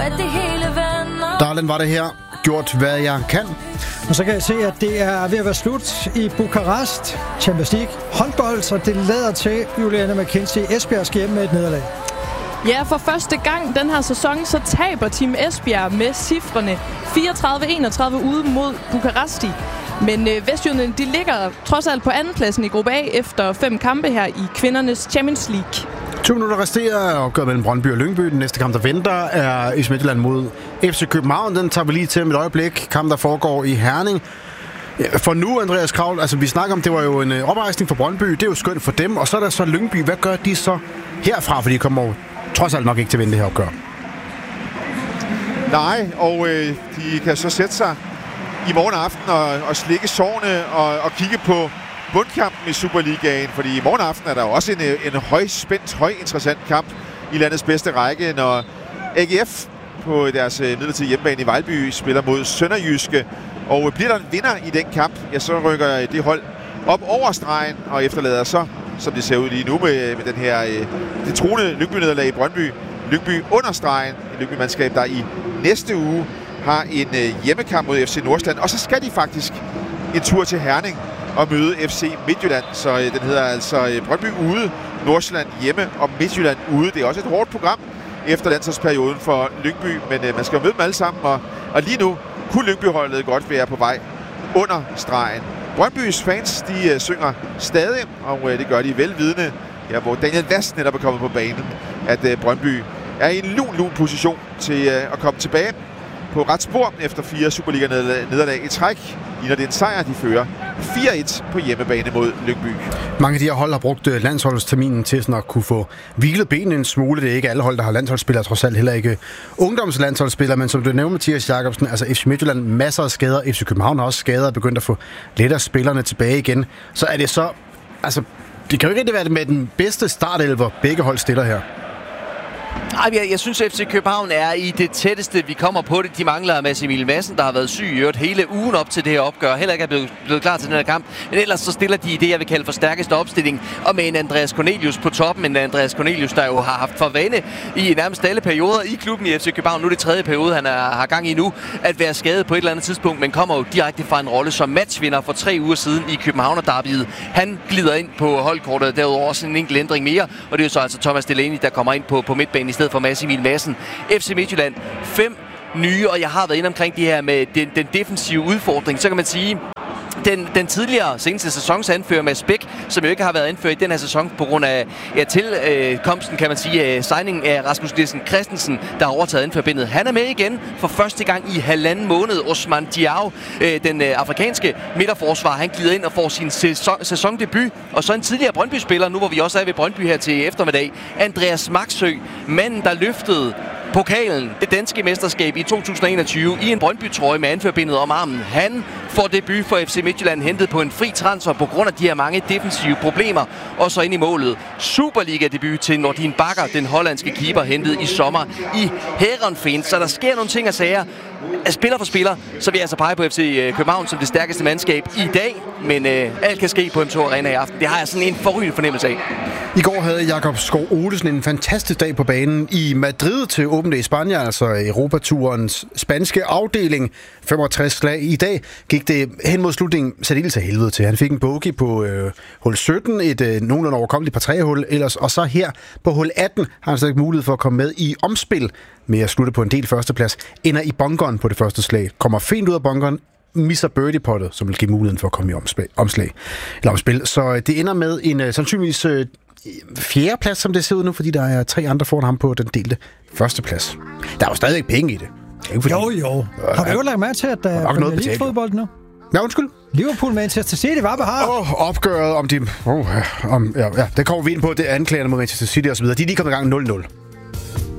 Darlen var det her. Gjort hvad jeg kan. Og så kan jeg se, at det er ved at være slut i Bukarest. Champions League håndbold, så det lader til, Juliana McKenzie, Esbjerg skal hjem med et nederlag. Ja, for første gang den her sæson, så taber Team Esbjerg med cifrene 34-31 ude mod Bukaresti. Men Vestjylland, de ligger trods alt på andenpladsen i gruppe A efter 5 kampe her i kvindernes Champions League. 2 minutter resterer opgøret mellem Brøndby og Lyngby. Den næste kamp, der venter, er i Midtjylland mod FC København. Den tager vi lige til med et øjeblik. Kamp, der foregår i Herning. For nu, Andreas Kravl, altså vi snakker om, det var jo en oprejsning for Brøndby. Det er jo skønt for dem. Og så er der så Lyngby. Hvad gør de så herfra? For de kommer jo trods alt nok ikke til at vinde det her opgør. Nej, og de kan så sætte sig i morgen aften og slikke sårene og kigge på bundkampen i Superligaen, fordi i morgen aften er der jo også en højspændt, højinteressant kamp i landets bedste række, når AGF på deres midlertidige hjemmebane i Vejlby spiller mod Sønderjyske. Og bliver der en vinder i den kamp, ja, så rykker det hold op over stregen og efterlader så, som det ser ud lige nu med den her det truende Lyngby-nederlag i Brøndby. Lyngby under stregen, et Lyngby-mandskab, der i næste uge har en hjemmekamp mod FC Nordsjælland. Og så skal de faktisk en tur til Herning og møde FC Midtjylland. Så den hedder altså Brøndby ude, Nordsjælland hjemme og Midtjylland ude. Det er også et hårdt program efter landsholdsperioden for Lyngby, men man skal jo møde dem alle sammen. Og lige nu kunne Lyngby-holdet godt være på vej under stregen. Brøndbys fans, de synger stadig, og det gør de velvidende, ja, hvor Daniel Vast netop er kommet på banen, at Brøndby er i en lun position til at komme tilbage på ret spor efter 4 Superliga-nederlag i træk. Ligner det en sejr, de fører 4-1 på hjemmebane mod Lyngby. Mange af de her hold har brugt landsholdsterminen til sådan at kunne få hvilet benene en smule. Det er ikke alle hold, der har landsholdsspillere, trods alt heller ikke ungdomslandsholdsspillere, men som du nævnte, Mathias Jacobsen, altså FC Midtjylland, masser af skader. FC København har også skader og begyndt at få lidt af spillerne tilbage igen. Så er det så, altså, det kan jo ikke rigtig være med den bedste startelver, begge hold stiller her. Jeg synes, at FC København er i det tætteste, vi kommer på det. De mangler Mads Emil Madsen, der har været syg i øvrigt hele ugen op til det her opgør. Heller ikke er blevet klar til den her kamp. Men ellers så stiller de i det, jeg vil kalde for stærkeste opstilling. Og med en Andreas Cornelius på toppen. En Andreas Cornelius, der jo har haft for vane i nærmest alle perioder i klubben i FC København. Nu er det 3. periode, han har gang i nu. At være skadet på et eller andet tidspunkt. Men kommer jo direkte fra en rolle som matchvinder for 3 uger siden i Københavner-derbyet. Han glider ind på holdkortet. Derudover også en enkelt ændring mere. Og det er jo så altså Thomas Delaney, der kommer ind på midtbanen i stedet for Mads Emil Madsen. FC Midtjylland 5 nye, og jeg har været inde omkring det her med den defensive udfordring. Så kan man sige, den tidligere seneste sæsons anfører Mads Bæk, som jo ikke har været anført i den her sæson på grund af tilkomsten, kan man sige, signingen af Rasmus Nielsen Christensen, der har overtaget anførbindet. Han er med igen for første gang i 1,5 måned. Osman Diao, den afrikanske midterforsvar, han glider ind og får sin sæsondebut. Og så en tidligere Brøndby-spiller, nu hvor vi også er ved Brøndby her til eftermiddag, Andreas Maxø, manden der løftede pokalen, det danske mesterskab i 2021 i en Brøndby-trøje med anførbindet om armen. Han får debut for FC Midtjylland, hentet på en fri transfer på grund af de her mange defensive problemer, og så ind i målet. Superliga-debut til Nordin Bakker, den hollandske keeper, hentet i sommer i Heerenveen. Så der sker nogle ting og sager. Spiller for spiller, så vil jeg altså pege på FC København som det stærkeste mandskab i dag, men alt kan ske på M2 Arena i aften. Det har jeg sådan en forrygende fornemmelse af. I går havde Jakob Skov Olesen en fantastisk dag på banen i Madrid til Open Day i Spanien, altså Europaturens spanske afdeling. 65 slag. I dag gik det hen mod slutningen særdeles af helvede til. Han fik en bogey på hul 17, et nogenlunde overkommeligt par 3-hul ellers, og så her på hul 18 har han stadig mulighed for at komme med i omspil med at slutte på en del førsteplads. Ender i bunkeren på det første slag. Kommer fint ud af bunkeren, misser birdie-pottet, som vil give muligheden for at komme i omspil. Så det ender med en sandsynligvis 4. plads, som det ser ud nu, fordi der er 3 andre foran ham på den delte førsteplads. Der er jo stadigvæk penge i det. Jo. Har du jo lagt mærke til, at der er Premier League-fodbold nu? Ja, undskyld. Liverpool Manchester City var behar. Opgøret om de... det kommer vi ind på, det er anklagerne mod Manchester City og så videre. De er lige kommet i gang 0-0.